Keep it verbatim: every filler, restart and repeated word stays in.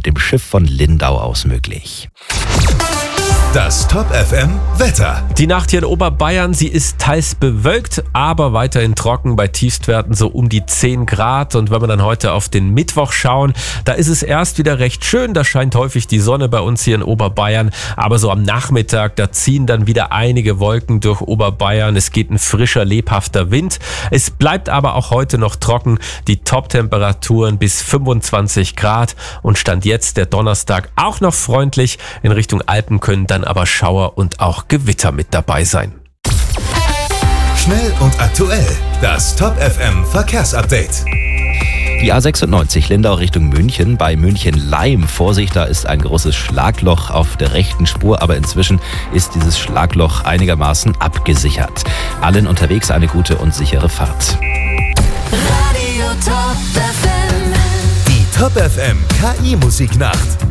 dem Schiff von Lindau aus möglich. Das Top F M Wetter. Die Nacht hier in Oberbayern, sie ist teils bewölkt, aber weiterhin trocken bei Tiefstwerten so um die zehn Grad. Und wenn wir dann heute auf den Mittwoch schauen, da ist es erst wieder recht schön. Da scheint häufig die Sonne bei uns hier in Oberbayern. Aber so am Nachmittag, da ziehen dann wieder einige Wolken durch Oberbayern. Es geht ein frischer, lebhafter Wind. Es bleibt aber auch heute noch trocken. Die Top-Temperaturen bis fünfundzwanzig Grad. Und Stand jetzt der Donnerstag auch noch freundlich. In Richtung Alpen können dann aber Schauer und auch Gewitter mit dabei sein. Schnell und aktuell. Das Top F M Verkehrsupdate. Die A sechsundneunzig Lindau Richtung München, bei München-Laim. Vorsicht, da ist ein großes Schlagloch auf der rechten Spur, aber inzwischen ist dieses Schlagloch einigermaßen abgesichert. Allen unterwegs eine gute und sichere Fahrt. Radio Top F M. Die Top F M K I-Musiknacht.